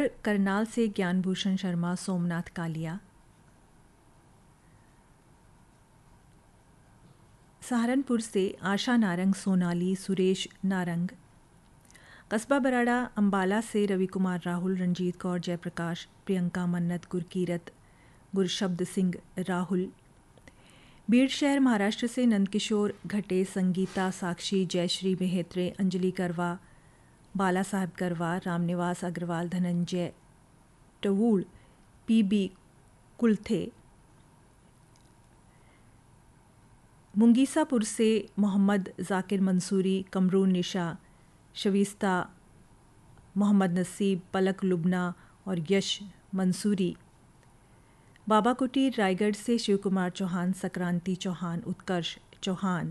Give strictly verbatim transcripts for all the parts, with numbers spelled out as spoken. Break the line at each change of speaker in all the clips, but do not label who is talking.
और करनाल से ज्ञानभूषण शर्मा, सोमनाथ कालिया। सहारनपुर से आशा नारंग, सोनाली, सुरेश नारंग। कस्बा बराड़ा अंबाला से रवि कुमार, राहुल, रंजीत कौर, जयप्रकाश, प्रियंका, मन्नत, गुरकीरत, गुरशब्द सिंह, राहुल। बीड़ शहर महाराष्ट्र से नंदकिशोर घटे, संगीता, साक्षी, जयश्री मेहत्रे, अंजलि करवा, बाला साहब करवा, रामनिवास अग्रवाल, धनंजय टवूल, पी बी कुलथे। मुंगीसापुर से मोहम्मद जाकिर मंसूरी, कमरून निशा, शविस्ता, मोहम्मद नसीब, पलक लुबना और यश मंसूरी। बाबा कुटीर रायगढ़ से शिव कुमार चौहान, सक्रांति चौहान, उत्कर्ष चौहान।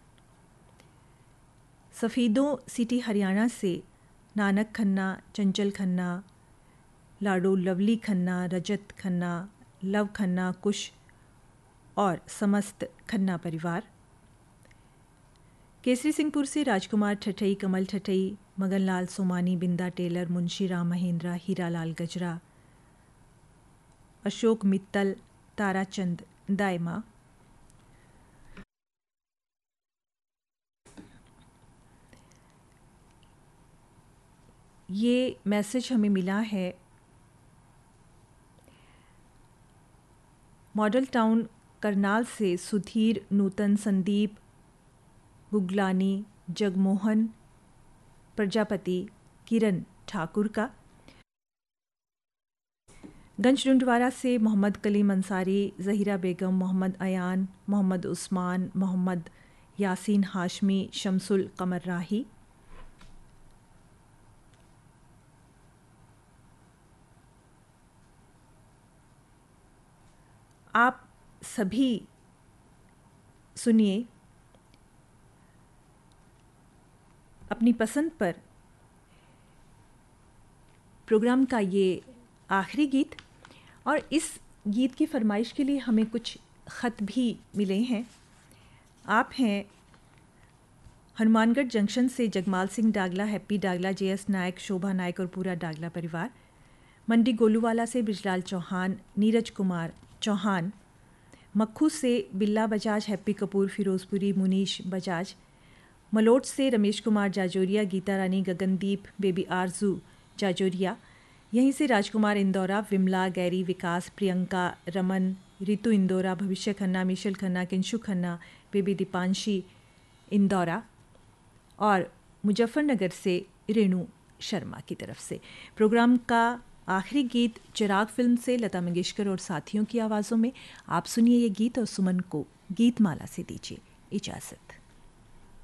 सफ़ीदों सिटी हरियाणा से नानक खन्ना, चंचल खन्ना, लाडो लवली खन्ना, रजत खन्ना, लव खन्ना, कुश और समस्त खन्ना परिवार। केसरी सिंहपुर से राजकुमार ठठई, कमल ठठई, मगनलाल सोमानी, बिंदा टेलर, मुंशी राम महेंद्रा, हीरालाल गजरा, अशोक मित्तल, ताराचंद दायमा। ये मैसेज हमें मिला है मॉडल टाउन करनाल से सुधीर, नूतन, संदीप, गुगलानी, जगमोहन प्रजापति, किरण ठाकुर का। गंज डुंडवारा से मोहम्मद कलीम अंसारी, जहीरा बेगम, मोहम्मद अयान, मोहम्मद उस्मान, मोहम्मद यासीन हाशमी, शमसुल कमर राही। आप सभी सुनिए अपनी पसंद पर प्रोग्राम का ये आखिरी गीत। और इस गीत की फरमाइश के लिए हमें कुछ ख़त भी मिले हैं। आप हैं हनुमानगढ़ जंक्शन से जगमाल सिंह डागला, हैप्पी डागला, जे एस नायक, शोभा नायक और पूरा डागला परिवार। मंडी गोलूवाला से बिजलाल चौहान, नीरज कुमार चौहान। मक्खू से बिल्ला बजाज, हैप्पी कपूर, फिरोजपुरी, मुनीश बजाज। मलोट से रमेश कुमार जाजोरिया, गीता रानी, गगनदीप, बेबी आरजू जाजोरिया। यहीं से राजकुमार इंदौरा, विमला, गैरी, विकास, प्रियंका, रमन, रितु इंदौरा, भविष्य खन्ना, मिशल खन्ना, किंशु खन्ना, बेबी दीपांशी इंदौरा। और मुजफ्फरनगर से रेणु शर्मा की तरफ से। प्रोग्राम का आखिरी गीत चिराग फिल्म से लता मंगेशकर और साथियों की आवाज़ों में। आप सुनिए ये गीत और सुमन को गीतमाला से दीजिए इजाज़त।